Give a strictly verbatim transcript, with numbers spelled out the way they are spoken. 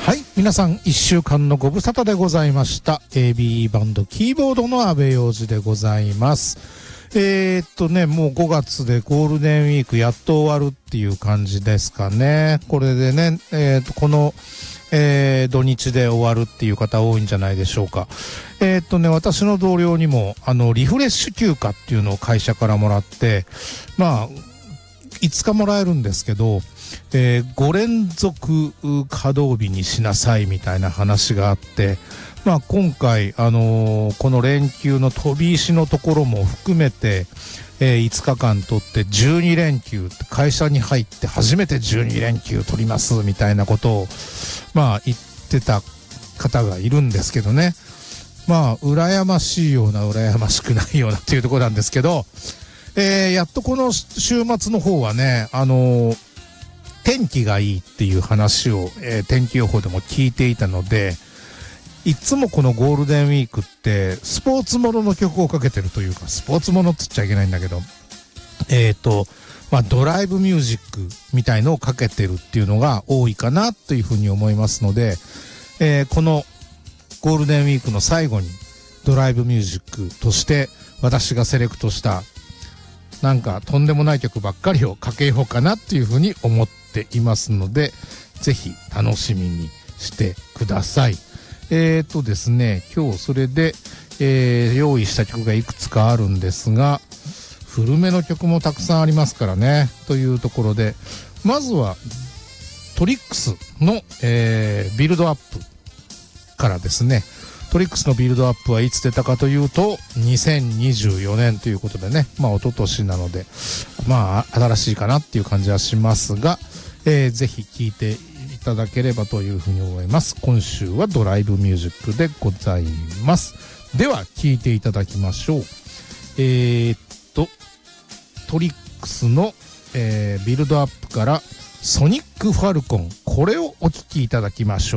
はい、皆さんいっしゅうかんのご無沙汰でございました。 エービー バンドキーボードの阿部洋二でございます。えー、っとねもうごがつでゴールデンウィークやっと終わるっていう感じですかね。これでね、えー、っとこの、えー、土日で終わるっていう方多いんじゃないでしょうか。えー、っとね私の同僚にもあのリフレッシュ休暇っていうのを会社からもらって、まあいつかもらえるんですけど、えー、ご連続稼働日にしなさいみたいな話があって、まあ、今回、あのー、この連休の飛び石のところも含めて、えー、いつかかん取ってじゅうにれんきゅう、会社に入って初めてじゅうにれんきゅう取りますみたいなことを、まあ、言ってた方がいるんですけどね。まあ羨ましいような羨ましくないようなっていうところなんですけど、えー、やっとこの週末の方はね、あのー、天気がいいっていう話を、えー、天気予報でも聞いていたので、いつもこのゴールデンウィークってスポーツものの曲をかけてるというか、スポーツものって言っちゃいけないんだけど、えーと、まあドライブミュージックみたいのをかけてるっていうのが多いかなというふうに思いますので、えー、このゴールデンウィークの最後にドライブミュージックとして私がセレクトしたなんかとんでもない曲ばっかりをかけようかなっていうふうに思っていますので、ぜひ楽しみにしてください。えーとですね、今日それで、えー、用意した曲がいくつかあるんですが、古めの曲もたくさんありますからね、というところで、まずはトリックスの、えー、ビルドアップからですね。トリックスのビルドアップはいつ出たかというとにせんにじゅうよねんということでね、まあ一昨年なのでまあ新しいかなっていう感じはしますが、えー、ぜひ聴いていただければというふうに思います。今週はドライブミュージックでございます。では聴いていただきましょう。えー、っとトリックスの、えー、ビルドアップからソニックファルコン、これをお聴きいただきましょう。